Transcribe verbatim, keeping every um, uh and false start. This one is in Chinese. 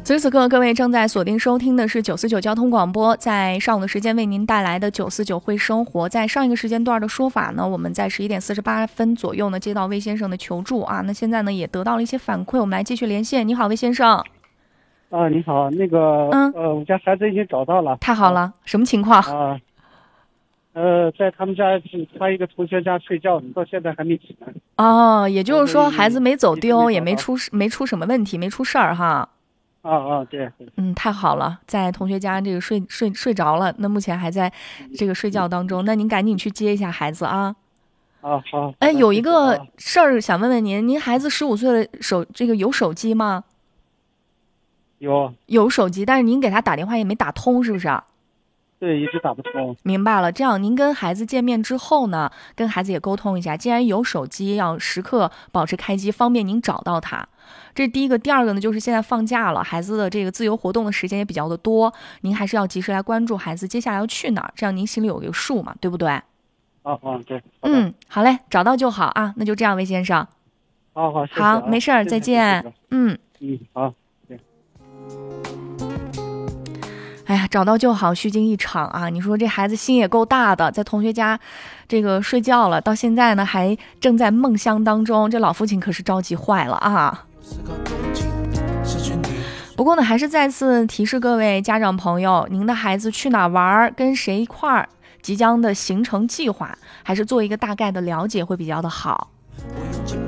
此时此刻，各位正在锁定收听的是九四九交通广播，在上午的时间为您带来的九四九会生活。在上一个时间段的说法呢，我们在十一点四十八分左右呢接到魏先生的求助啊，那现在呢也得到了一些反馈，我们来继续连线。你好，魏先生。 啊，你好，那个， 嗯， 呃，我家孩子已经找到了。 太好了，啊、什么情况？ 啊，呃，在他们家他一个同学家睡觉，到现在还没起来。 哦，也就是说孩子没走丢，也没出没出什么问题，没出事儿哈。 啊啊，对。 嗯，太好了，在同学家这个睡睡睡着了，那目前还在这个睡觉当中，那您赶紧去接一下孩子啊。 啊好。 哎，有一个事儿想问问您，您孩子十五岁了，手这个有手机吗？ 有有手机，但是您给他打电话也没打通，是不是？ 对，一直打不通。 明白了，这样您跟孩子见面之后呢，跟孩子也沟通一下，既然有手机，要时刻保持开机，方便您找到他。这是第一个。第二个呢，就是现在放假了，孩子的这个自由活动的时间也比较的多，您还是要及时来关注孩子接下来要去哪儿，这样您心里有个数嘛，对不对？ 啊啊，对。 嗯，好嘞，找到就好啊，那就这样，魏先生。 好好，谢谢好，没事儿，再见。嗯嗯，好。 哎呀，找到就好，虚惊一场啊！你说这孩子心也够大的，在同学家这个睡觉了，到现在呢还正在梦乡当中，这老父亲可是着急坏了啊！不过呢，还是再次提示各位家长朋友，您的孩子去哪玩，跟谁一块儿，即将的行程计划，还是做一个大概的了解会比较的好。